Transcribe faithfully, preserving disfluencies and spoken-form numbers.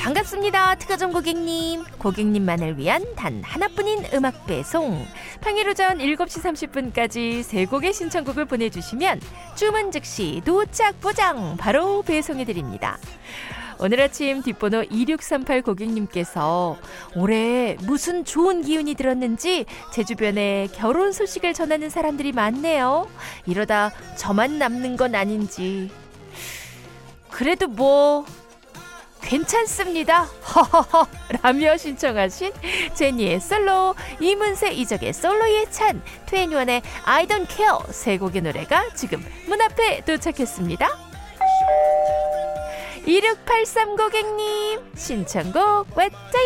반갑습니다. 특허점 고객님. 고객님만을 위한 단 하나뿐인 음악 배송. 평일 오전 일곱 시 삼십 분까지 세 곡의 신청곡을 보내주시면 주문 즉시 도착 보장 바로 배송해드립니다. 오늘 아침 뒷번호 이육삼팔 고객님께서 올해 무슨 좋은 기운이 들었는지 제 주변에 결혼 소식을 전하는 사람들이 많네요. 이러다 저만 남는 건 아닌지. 그래도 뭐 괜찮습니다. 허허허 라며 신청하신 제니의 솔로, 이문세 이적의 솔로의 찬, 트웬티원의 I don't care 세 곡의 노래가 지금 문 앞에 도착했습니다. 이육팔삼 고객님 신청곡 왔자요.